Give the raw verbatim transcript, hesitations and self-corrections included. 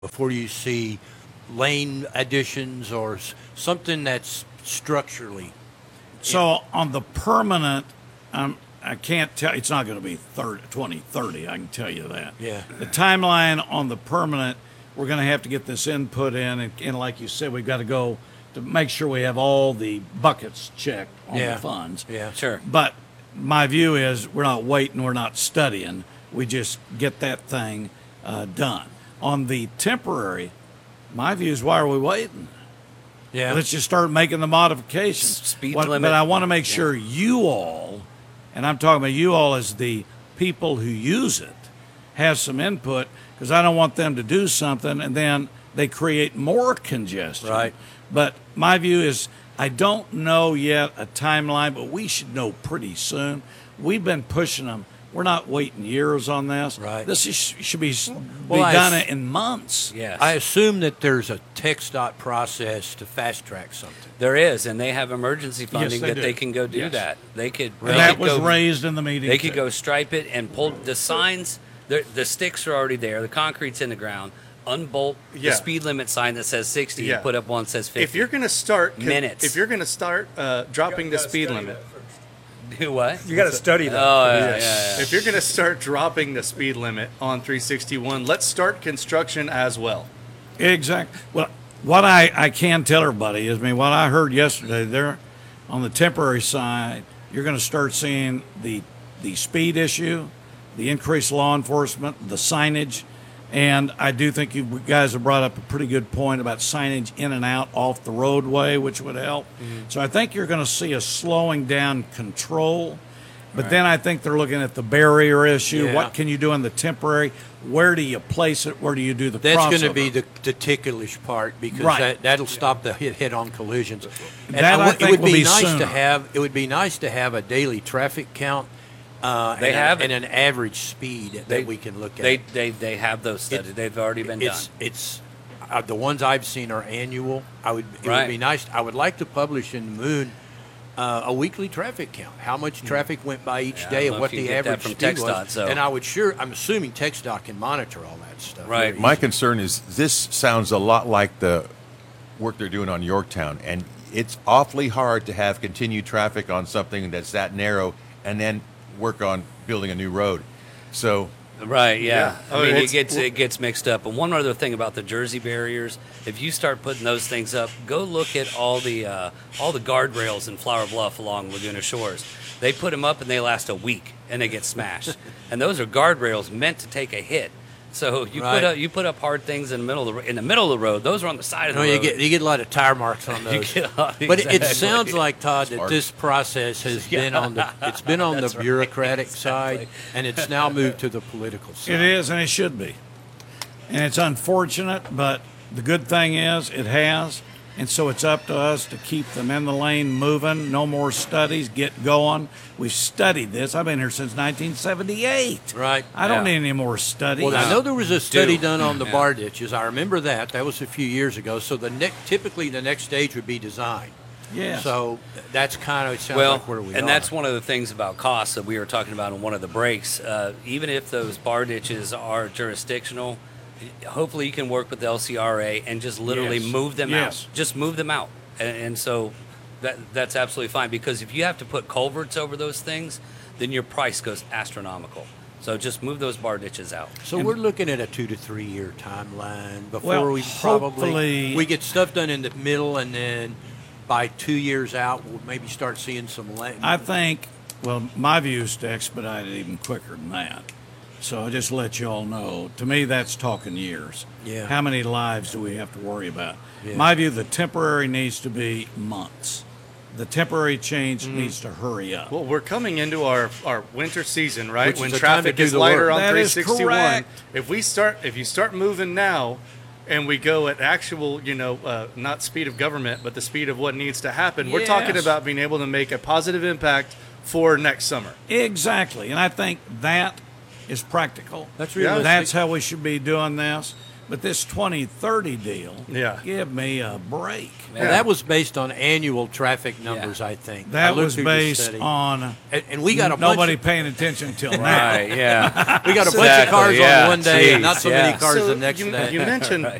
before you see lane additions or s- something that's structurally. So on the permanent, um, I can't tell. It's not going to be thirty, twenty thirty. I can tell you that. Yeah. The timeline on the permanent, we're going to have to get this input in, and, and like you said, we've got to go to make sure we have all the buckets checked on Yeah. the funds. Yeah. Sure. But my view is we're not waiting, we're not studying. We just get that thing uh, done. On the temporary, my view is why are we waiting? Yeah. Let's just start making the modifications. S- speed What- limit. But I want to make sure you all, and I'm talking about you all as the people who use it, have some input, because I don't want them to do something and then they create more congestion. Right. But my view is I don't know yet a timeline, but we should know pretty soon. We've been pushing them. We're not waiting years on this. Right. This is, should be, Well, be I done s- in months. Yes. I assume that there's a text dot process to fast track something. There is, and they have emergency funding they that do. they can go do Yes. that. They could. And they that could was go, raised in the meeting. They could too. go stripe it and pull the signs. The, the sticks are already there. The concrete's in the ground. Unbolt Yeah. the speed limit sign that says sixty. Yeah. And put up one that says fifty. If you're going to start con- Minutes. if you're going to start uh, dropping the speed limit, do what? You got to study that. Oh yeah, Yes. yeah, yeah. If you're going to start dropping the speed limit on three sixty-one, let's start construction as well. Exactly. Well, what I, I can tell everybody is, I mean, what I heard yesterday, there on the temporary side, you're going to start seeing the the speed issue, the increased law enforcement, the signage, and I do think you guys have brought up a pretty good point about signage in and out off the roadway, which would help. So I think you're going to see a slowing down control. But then I think they're looking at the barrier issue. Yeah. What can you do in the temporary? Where do you place it? Where do you do the That's going to crossover? be the, the ticklish part because Right. that, that'll stop the hit head on collisions. And That I I w- think it would will be, be nice sooner. to have. It would be nice to have a daily traffic count. Uh, They and, a- have and it. an average speed They- that we can look at. They they they have those studies. They've already been it's done. it's uh, the ones I've seen are annual. I would it Right. would be nice. I would like to publish in the Moon uh, a weekly traffic count. How much traffic went by each Yeah, I day don't and know what if you the can get that average from speed was. TxDOT, so- And I would sure. I'm assuming TxDOT can monitor all that stuff. Right. very My easily. concern is this sounds a lot like the work they're doing on Yorktown, and it's awfully hard to have continued traffic on something that's that narrow and then work on building a new road. So Right, yeah. Yeah. I Oh, mean, it it's- gets it gets mixed up. And one other thing about the Jersey barriers, if you start putting those things up, go look at all the uh, all the guardrails in Flower Bluff along Laguna Shores. They put them up and they last a week and they get smashed. And those are guardrails meant to take a hit. So you Right. put up you put up hard things in the middle of the in the middle of the road. Those are on the side of the No, road. you get you get a lot of tire marks on You those. get a lot- But it, it exactly. sounds like Todd that Smart. this process has been on the it's been on the That's right. bureaucratic side, Exactly. and it's now moved to the political side. It is, and it should be. And it's unfortunate, but the good thing is it has. And so it's up to us to keep them in the lane moving. No more studies. Get going. We've studied this. I've been here since nineteen seventy-eight. Right. I don't Yeah. need any more studies. Well, I know there was a study Do. done on the Yeah. bar ditches. I remember that. That was a few years ago. So the ne- typically the next stage would be design. Yes. So that's kind of it sounds well, like where we and are. that's one of the things about costs that we were talking about in one of the breaks. Uh, even if those bar ditches are jurisdictional, hopefully you can work with the L C R A and just literally Yes. move them Yes. out. Just move them out, and, and so that that's absolutely fine. Because if you have to put culverts over those things, then your price goes astronomical. So just move those bar ditches out. So we're looking at a two to three year timeline before Well, we probably hopefully- we get stuff done in the middle, and then by two years out we'll maybe start seeing some land. I think, well, my view is to expedite it even quicker than that. So I just let you all know. To me, that's talking years. Yeah. How many lives do we have to worry about? Yeah. My view, the temporary needs to be months. The temporary change Mm-hmm. needs to hurry up. Well, we're coming into our, our winter season, right? Which is when the time traffic to do is the lighter work. on That is three sixty-one. correct. If we start, if you start moving now, and we go at actual, you know, uh, not speed of government, but the speed of what needs to happen, we're talking Yes. about being able to make a positive impact for next summer. Exactly. And I think that is practical. That's Yeah. realistic. That's how we should be doing this. But this twenty thirty deal, Yeah. give me a break. Well, that was based on annual traffic numbers, I think. I That looked was through the based study. on and, and we got a nobody bunch paying attention till Right, now. yeah. of, we got a bunch of Exactly, cars yeah. on one day and Jeez, not so yeah. many cars So the next you, day. you mentioned